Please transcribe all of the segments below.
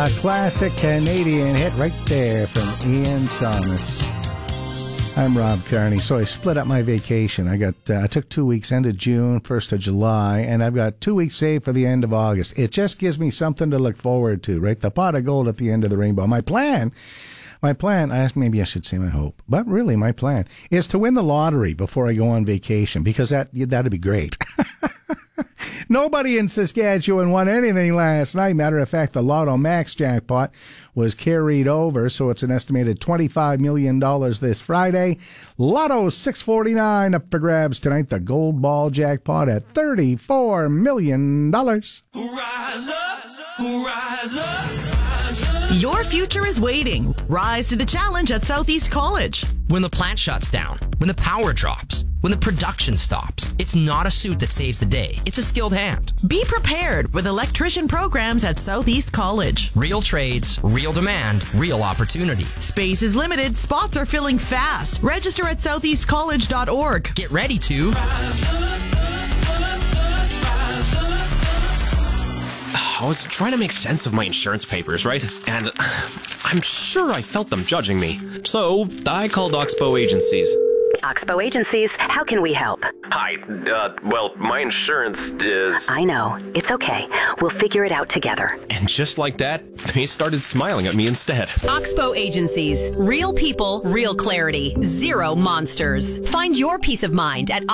A classic Canadian hit right there from Ian Thomas. I'm Rob Carney. So I split up my vacation. I took 2 weeks, end of June, 1st of July, and I've got 2 weeks saved for the end of August. It just gives me something to look forward to, right? The pot of gold at the end of the rainbow. My plan, maybe I should say my hope, but really my plan is to win the lottery before I go on vacation, because that'd be great. Nobody in Saskatchewan won anything last night. Matter of fact, the Lotto Max jackpot was carried over, so it's an estimated $25 million this Friday. Lotto 649 up for grabs tonight. The Gold Ball jackpot at $34 million. Rise up, rise up. Your future is waiting. Rise to the challenge at Southeast College. When the plant shuts down, when the power drops, when the production stops, it's not a suit that saves the day. It's a skilled hand. Be prepared with electrician programs at Southeast College. Real trades, real demand, real opportunity. Space is limited. Spots are filling fast. Register at southeastcollege.org. Get ready to... I was trying to make sense of my insurance papers, right? And I'm sure I felt them judging me. So I called Oxbow Agencies. Oxbow Agencies, how can we help? Hi, well, my insurance is... I know. It's okay. We'll figure it out together. And just like that, they started smiling at me instead. Oxbow Agencies. Real people, real clarity. Zero monsters. Find your peace of mind at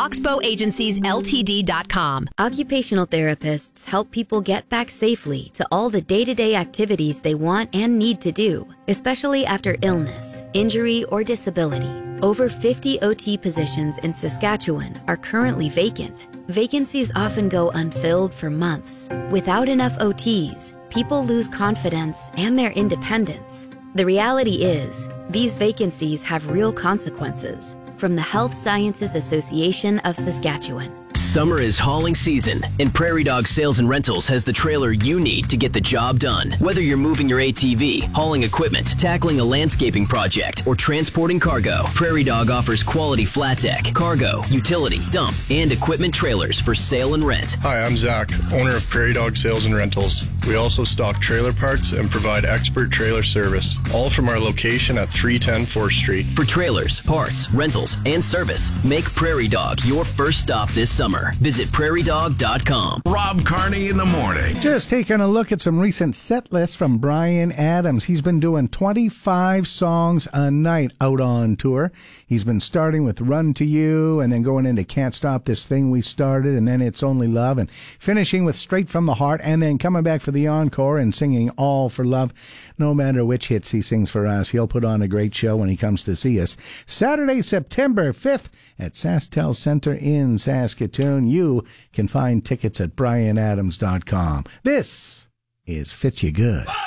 oxbowagenciesltd.com. Occupational therapists help people get back safely to all the day-to-day activities they want and need to do, especially after illness, injury, or disability. Over 50 OT positions in Saskatchewan are currently vacant. Vacancies often go unfilled for months. Without enough OTs, people lose confidence and their independence. The reality is, these vacancies have real consequences. From the Health Sciences Association of Saskatchewan. Summer is hauling season, and Prairie Dog Sales and Rentals has the trailer you need to get the job done. Whether you're moving your ATV, hauling equipment, tackling a landscaping project, or transporting cargo, Prairie Dog offers quality flat deck, cargo, utility, dump, and equipment trailers for sale and rent. Hi, I'm Zach, owner of Prairie Dog Sales and Rentals. We also stock trailer parts and provide expert trailer service, all from our location at 310 4th Street. For trailers, parts, rentals, and service, make Prairie Dog your first stop this summer. Visit prairiedog.com. Rob Carney in the morning. Just taking a look at some recent set lists from Bryan Adams. He's been doing 25 songs a night out on tour. He's been starting with Run to You and then going into Can't Stop This Thing We Started and then It's Only Love and finishing with Straight from the Heart and then coming back for the encore and singing All for Love. No matter which hits he sings for us, he'll put on a great show when he comes to see us. Saturday, September 5th at SaskTel Center in Saskatoon. You can find tickets at bryanadams.com. This is Fit You Good.